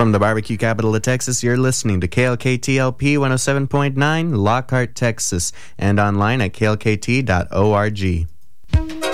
From the barbecue capital of Texas, you're listening to KLKTLP 107.9, Lockhart, Texas, and online at klkt.org.